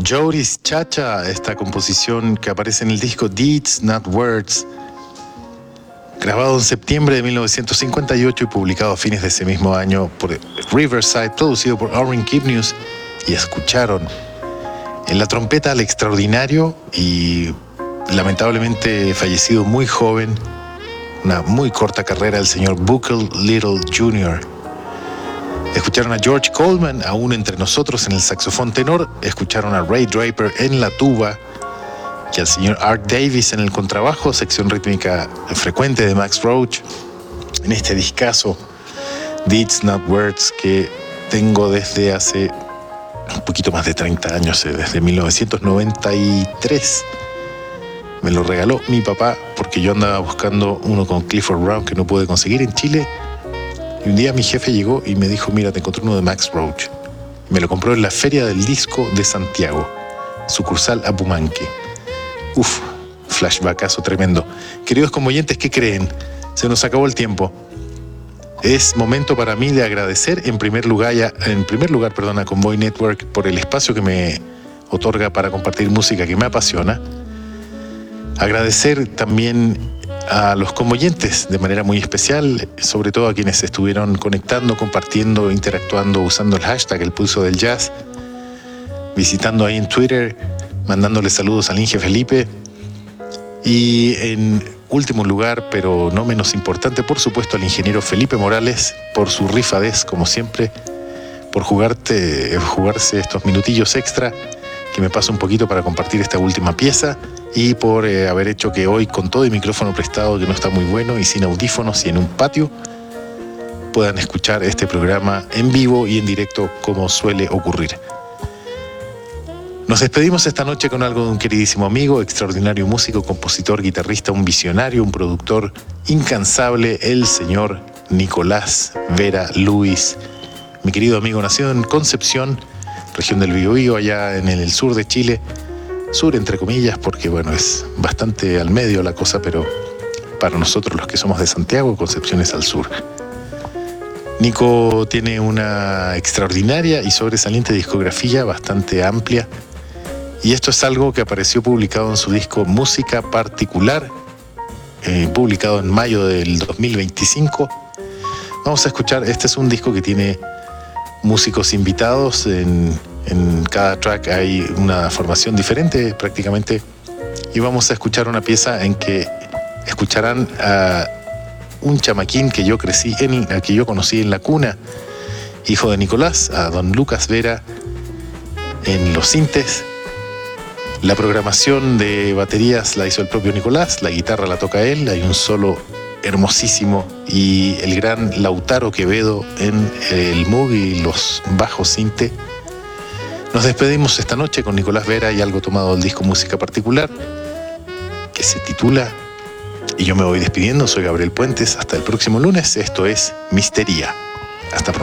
Jody's Cha-Cha, esta composición que aparece en el disco Deeds Not Words, grabado en septiembre de 1958 y publicado a fines de ese mismo año por Riverside, producido por Orrin Kipnius. Y escucharon en la trompeta al extraordinario y lamentablemente fallecido muy joven, una muy corta carrera, el señor Buckle Little Jr. Escucharon a George Coleman, aún entre nosotros, en el saxofón tenor. Escucharon a Ray Draper en la tuba y al señor Art Davis en el contrabajo, sección rítmica frecuente de Max Roach, en este discazo Deeds Not Words, que tengo desde hace un poquito más de 30 años, desde 1993. Me lo regaló mi papá porque yo andaba buscando uno con Clifford Brown que no pude conseguir en Chile. Y un día mi jefe llegó y me dijo: mira, te encontré uno de Max Roach. Me lo compró en la Feria del Disco de Santiago, sucursal Apumanque. Uf, flashbackazo tremendo. Queridos conmoyentes, ¿qué creen? Se nos acabó el tiempo. Es momento para mí de agradecer en primer lugar a Convoy Network por el espacio que me otorga para compartir música que me apasiona. Agradecer también a los conmoyentes de manera muy especial, sobre todo a quienes estuvieron conectando, compartiendo, interactuando, usando el hashtag El Pulso del Jazz, visitando ahí en Twitter, mandándole saludos al Inge Felipe. Y en último lugar, pero no menos importante, por supuesto, al ingeniero Felipe Morales por su rifadez, como siempre, por jugarse estos minutillos extra que me pasa un poquito para compartir esta última pieza, y por haber hecho que hoy, con todo el micrófono prestado que no está muy bueno y sin audífonos y en un patio, puedan escuchar este programa en vivo y en directo como suele ocurrir. Nos despedimos esta noche con algo de un queridísimo amigo, extraordinario músico, compositor, guitarrista, un visionario, un productor incansable, el señor Nicolás Vera Luis. Mi querido amigo, nacido en Concepción, región del Biobío, allá en el sur de Chile. Sur entre comillas, porque bueno, es bastante al medio la cosa, pero para nosotros los que somos de Santiago, Concepción es al sur. Nico tiene una extraordinaria y sobresaliente discografía bastante amplia, y esto es algo que apareció publicado en su disco Música Particular, publicado en mayo del 2025. Vamos a escuchar, este es un disco que tiene músicos invitados. En cada track hay una formación diferente prácticamente, y vamos a escuchar una pieza en que escucharán a un chamaquín que yo conocí en la cuna, hijo de Nicolás, a don Lucas Vera en los sintes. La programación de baterías la hizo el propio Nicolás, la guitarra la toca él, hay un solo hermosísimo, y el gran Lautaro Quevedo en el Moog y los bajos sinte. Nos despedimos esta noche con Nicolás Vera y algo tomado del disco Música Particular, que se titula, y yo me voy despidiendo, soy Gabriel Puentes, hasta el próximo lunes. Esto es Mistería. Hasta pronto.